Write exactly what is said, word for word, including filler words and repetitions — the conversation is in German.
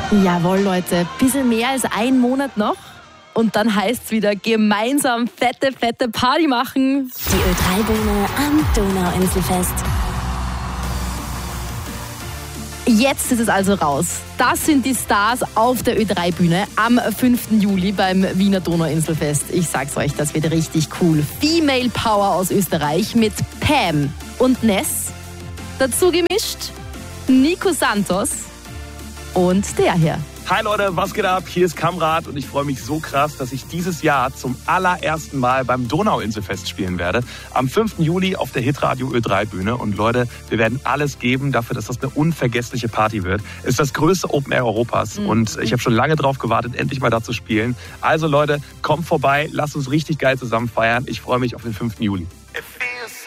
Jawohl, Leute, bisschen mehr als ein Monat noch. Und dann heißt es wieder gemeinsam fette, fette Party machen. Die Ö drei Bühne am Donauinselfest. Jetzt ist es also raus. Das sind die Stars auf der Ö drei Bühne am fünften Juli beim Wiener Donauinselfest. Ich sag's euch, das wird richtig cool. Female Power aus Österreich mit Pam und Ness. Dazu gemischt Nico Santos und der hier. Hi Leute, was geht ab? Hier ist Kamrat und ich freue mich so krass, dass ich dieses Jahr zum allerersten Mal beim Donauinselfest spielen werde. Am fünften Juli auf der Hitradio Ö drei Bühne. Und Leute, wir werden alles geben dafür, dass das eine unvergessliche Party wird. Es ist das größte Open Air Europas mhm. und ich habe schon lange drauf gewartet, endlich mal da zu spielen. Also Leute, kommt vorbei, lasst uns richtig geil zusammen feiern. Ich freue mich auf den fünften Juli.